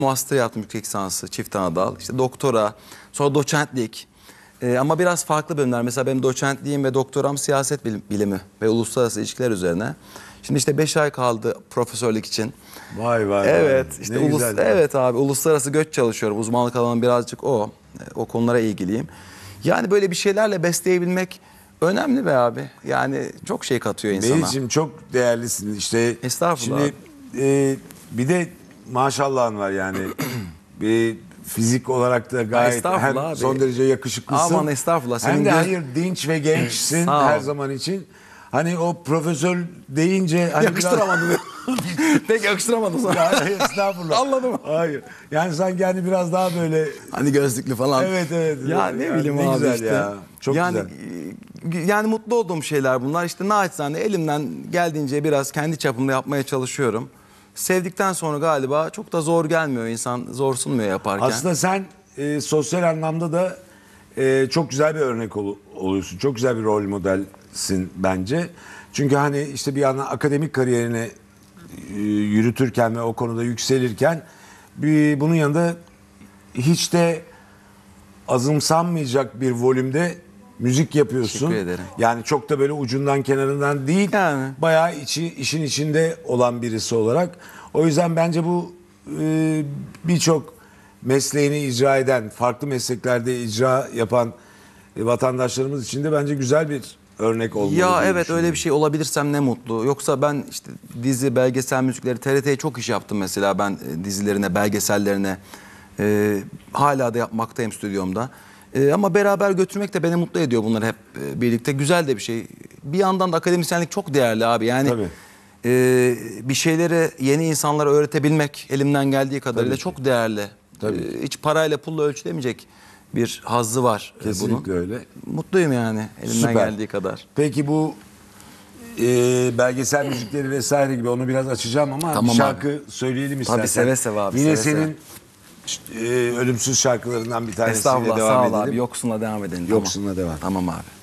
Master yaptım, yüksek lisansı, çift anadal, işte doktora, sonra doçentlik. Ama biraz farklı bölümler. Mesela benim doçentliğim ve doktoram siyaset bilimi ve uluslararası ilişkiler üzerine. Şimdi işte 5 ay kaldı profesörlük için. Vay vay Evet, vay. işte Ne güzel. evet abi, uluslararası göç çalışıyorum. Uzmanlık alanım birazcık o. O konulara ilgiliyim. Yani böyle bir şeylerle besleyebilmek önemli be abi. Yani çok şey katıyor insana. Beyciğim çok değerlisin işte. Estağfurullah Şimdi bir de maşallahın var yani. Bir fizik olarak da gayet hem estağfurullah abi. son derece yakışıklısın. Aman estağfurullah. Hem Senin de hayır dinç ve gençsin Sağ ol. her zaman için. Hani o profesör deyince hani yakıştıramadım. Pek yakıştıramadım sana. Hayır, estağfurullah. Anladım. Hayır. Yani sanki hani biraz daha böyle Hani gözlüklü falan. evet evet. Ya ne Yani bileyim ne abi güzel işte. ya. Çok yani, güzel. Yani mutlu olduğum şeyler bunlar. İşte naçizane elimden geldiğince biraz kendi çapımda yapmaya çalışıyorum. Sevdikten sonra galiba çok da zor gelmiyor, insan zorsunmuyor yaparken. Aslında sen sosyal anlamda da çok güzel bir örnek oluyorsun. Çok güzel bir rol modelsin bence. Çünkü hani işte bir yandan akademik kariyerini yürütürken ve o konuda yükselirken bunun yanında hiç de azımsanmayacak bir volümde müzik yapıyorsun. Teşekkür ederim. Yani çok da böyle ucundan kenarından değil. Yani. Bayağı işin içinde olan birisi olarak. O yüzden bence bu birçok mesleğini icra eden, farklı mesleklerde icra yapan vatandaşlarımız için de bence güzel bir örnek olmalı. Ya diye evet, öyle düşünüyorum. bir şey olabilirsem ne mutlu. Yoksa ben işte dizi, belgesel müzikleri, TRT'ye çok iş yaptım mesela ben, dizilerine, belgesellerine. Hala da yapmaktayım stüdyomda. Ama beraber götürmek de beni mutlu ediyor, bunlar hep birlikte. Güzel de bir şey. Bir yandan da akademisyenlik çok değerli abi. Yani Tabii. bir şeyleri yeni insanlara öğretebilmek elimden geldiği kadarıyla Tabii çok değerli. Tabii. Hiç parayla pulla ölçülemeyecek bir hazzı var Kesinlikle bunun. öyle. Mutluyum yani elimden Süper. geldiği kadar. Peki bu belgesel müzikleri vesaire gibi onu biraz açacağım ama Tamam bir şarkı söyleyelim istersen. Tabii, seve seve abi, Yine seve senin ölümsüz şarkılarından bir tanesiyle Estağfurullah, devam sağ ol edelim. abi. Yoksunla devam edelim. Yoksunla devam. Tamam abi.